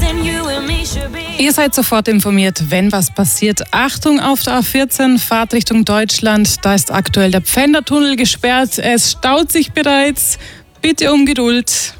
Ihr seid sofort informiert, wenn was passiert. Achtung auf der A14, Fahrt Richtung Deutschland. Da ist aktuell der Pfändertunnel gesperrt. Es staut sich bereits. Bitte um Geduld.